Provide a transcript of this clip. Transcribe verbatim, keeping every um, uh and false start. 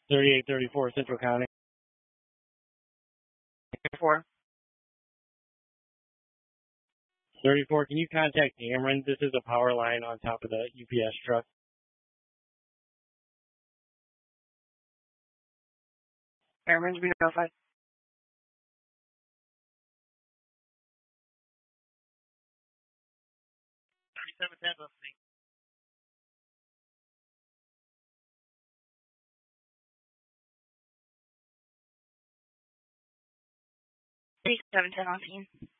thirty-eight thirty-four Central County. Four. thirty-four, can you contact Ameren? This is a power line on top of the U P S truck. Airman's be notified. thirty-seven ten, listening. thirty-seven ten on scene.